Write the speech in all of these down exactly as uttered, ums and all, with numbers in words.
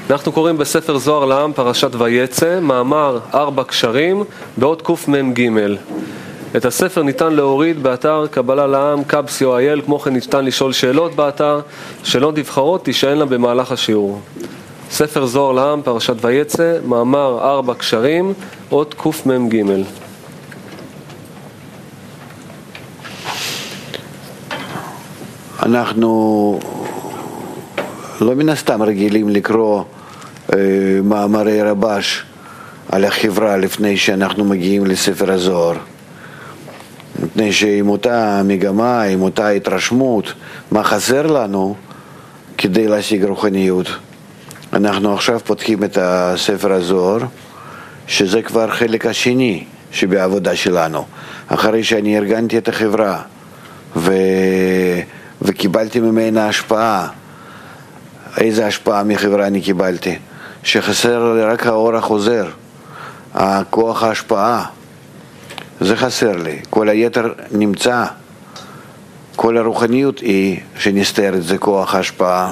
אנחנו קוראים בספר זוהר לעם פרשת ויצא, מאמר ארבע קשרים, בעוד קמ"ג. את הספר ניתן להוריד באתר קבלה לעם קאב סי או איי אל, כמו כן ניתן לשאול שאלות באתר, שאלות נבחרות תישאלנה במהלך השיעור. ספר זוהר לעם פרשת ויצא, מאמר ארבע קשרים, עוד קמ"ג. אנחנו לא מן הסתם רגילים לקרוא אה, מאמרי רבש על החברה לפני שאנחנו מגיעים לספר הזוהר, מפני שעם אותה מגמה, עם אותה התרשמות, מה חסר לנו כדי להשיג רוחניות. אנחנו עכשיו פותחים את הספר הזוהר, שזה כבר חלק השני שבעבודה שלנו. אחרי שאני ארגנתי את החברה ו... וקיבלתי ממנה השפעה. איזה השפעה מחברה אני קיבלתי? שחסר רק האור החוזר, הכוח ההשפעה. זה חסר לי. כל היתר נמצא. כל הרוחניות היא שנסתרת, זה כוח ההשפעה.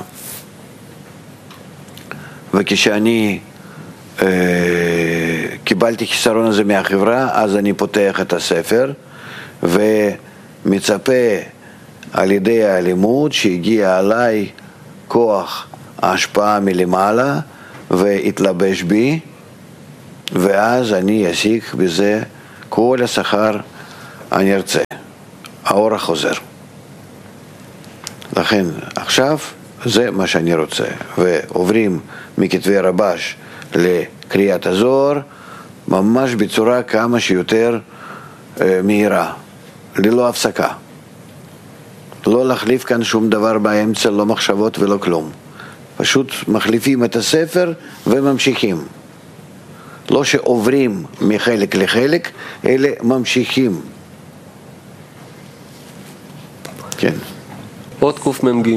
וכשאני אה, קיבלתי חיסרון הזה מהחברה, אז אני פותח את הספר ומצפה על ידי הלימוד שהגיע עליי כוח ההשפעה מלמעלה והתלבש בי, ואז אני אשיג בזה כל השכר הנרצה, האור החוזר. לכן עכשיו זה מה שאני רוצה, ועוברים מכתבי רבש לקריאת הזוהר ממש בצורה כמה שיותר אה, מהירה, ללא הפסקה. לא להחליף כאן שום דבר באמצע, לא מחשבות ולא כלום. פשוט מחליפים את הספר וממשיכים. לא שעוברים מחלק לחלק, אלא ממשיכים. כן. עוד קמ"ג.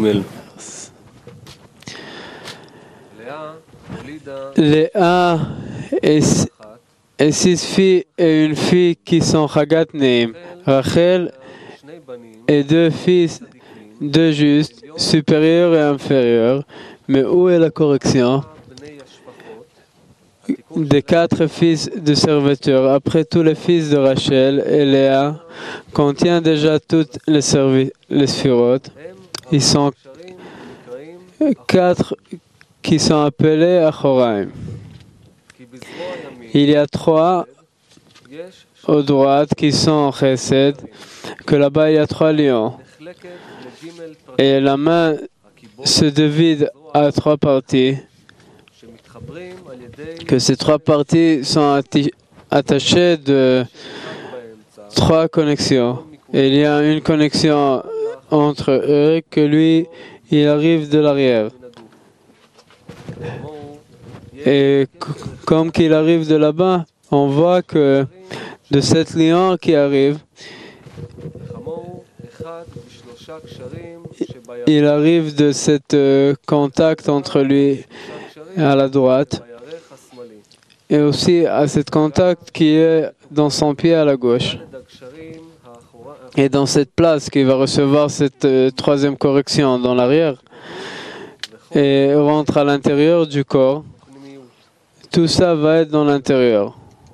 Léa et, et six filles et une fille qui sont Chagat Neim. Rachel et deux fils, deux justes, supérieurs et inférieurs. Mais où est la correction des quatre fils de serviteurs? Après tous les fils de Rachel et Léa contient déjà toutes les, servi- les sphirotes. Ils sont quatre qui sont appelés Achoraim. Il y a trois aux droites qui sont Chesed, que là-bas il y a trois lions. Et la main se divise à trois parties, que ces trois parties sont atti- attachées de trois connexions. Et il y a une connexion entre eux que lui, il arrive de l'arrière. Et comme qu'il arrive de là-bas, on voit que de cet lion qui arrive, il arrive de cet euh, contact entre lui à la droite et aussi à cet contact qui est dans son pied à la gauche. Et dans cette place qui va recevoir cette euh, troisième correction dans l'arrière et rentre à l'intérieur du corps, tout ça va être dans l'intérieur.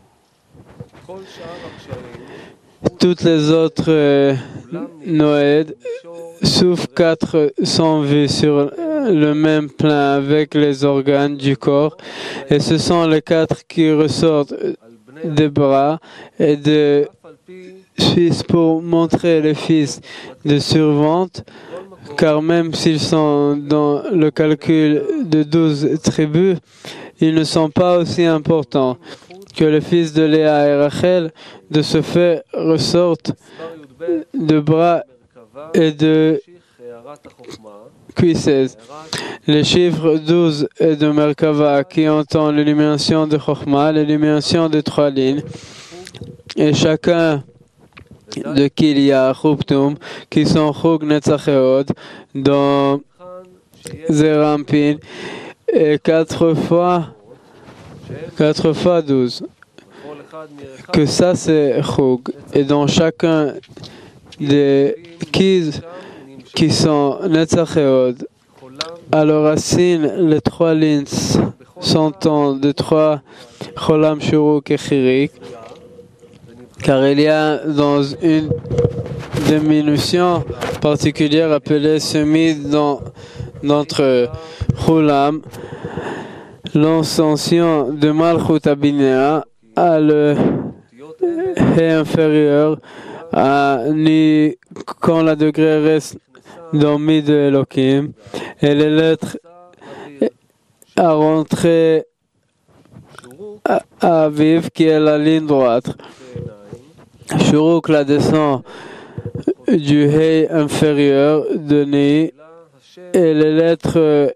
Toutes les autres euh, Noëd, sauf quatre, sont vus sur le même plan avec les organes du corps, et ce sont les quatre qui ressortent des bras et des fils pour montrer les fils de servantes, car même s'ils sont dans le calcul de douze tribus, ils ne sont pas aussi importants que les fils de Léa et Rachel. De ce fait ressortent de bras et de cuisses. Les chiffres douze et de Merkava qui entendent l'élimination de Chokhmah, l'élimination de trois lignes, et chacun de qui il y a Chuptum, qui sont Chug Netzach Eod, dans Zerampin, et quatre fois, quatre fois douze. Que ça c'est Chug, et dans chacun des Kiz qui sont Netzach Eod, à leur racine les trois lignes s'entend de trois Cholam, Shuruk et Chirik, car il y a dans une diminution particulière appelée semi d'entre Cholam, l'ascension de Malchut Abinea à le est inférieur à ni quand la degré reste dormi de Elohim et les lettres à rentrer à, à vivre qui est la ligne droite. Shuruk la descend du Hei inférieur de Ni et les lettres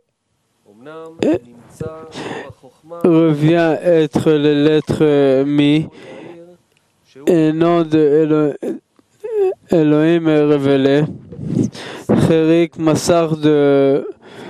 revient être les lettres Mi et nom de Elo, Elohim est révélé. Chirik Massar de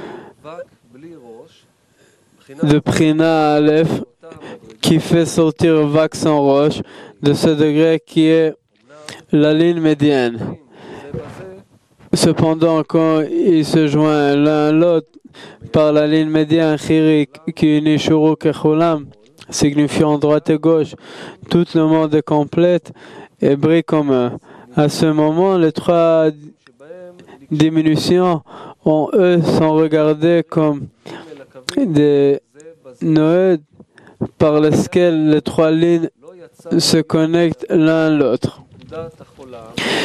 de Prina Aleph qui fait sortir Vak sans roche de ce degré qui est la ligne médiane. Cependant, quand ils se joignent l'un à l'autre par la ligne médiane Chirik qui unit Shuruk et Cholam, signifiant droite et gauche, tout le monde est complète et brille commun. À ce moment, les trois diminutions en eux sont regardées comme des noeuds par lesquels les trois lignes se connectent l'un à l'autre.